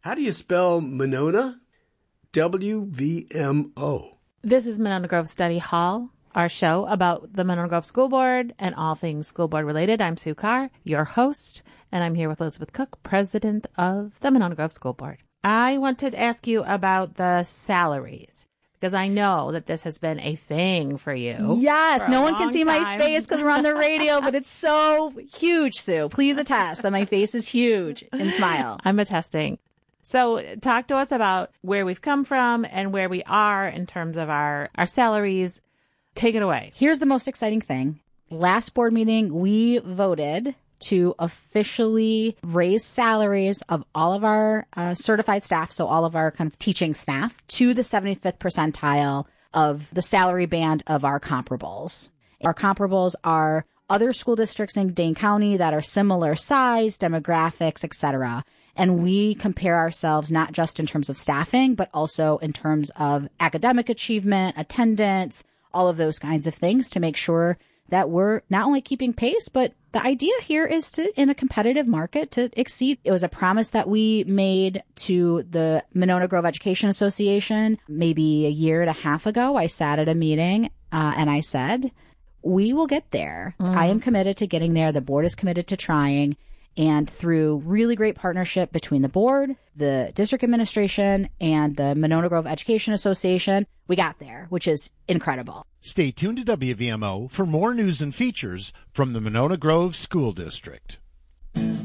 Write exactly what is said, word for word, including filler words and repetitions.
How do you spell Monona? W V M O. This is Monona Grove Study Hall, our show about the Monona Grove School Board and all things school board related. I'm Sue Carr, your host, and I'm here with Elizabeth Cook, president of the Monona Grove School Board. I wanted to ask you about the salaries, because I know that this has been a thing for you. Yes, for no one can see time. my face because we're on the radio, but it's so huge, Sue. Please attest that my face is huge and smile. I'm attesting. So talk to us about where we've come from and where we are in terms of our, our salaries. Take it away. Here's the most exciting thing. Last board meeting, we voted to officially raise salaries of all of our uh, certified staff, so all of our kind of teaching staff, to the seventy-fifth percentile of the salary band of our comparables. Our comparables are other school districts in Dane County that are similar size, demographics, et cetera. And we compare ourselves not just in terms of staffing, but also in terms of academic achievement, attendance, all of those kinds of things to make sure that we're not only keeping pace, but the idea here is to, in a competitive market, to exceed. It was a promise that we made to the Monona Grove Education Association maybe a year and a half ago. I sat at a meeting uh, and I said, we will get there. Mm. I am committed to getting there. The board is committed to trying. And through really great partnership between the board, the district administration, and the Monona Grove Education Association, we got there, which is incredible. Stay tuned to W V M O for more news and features from the Monona Grove School District.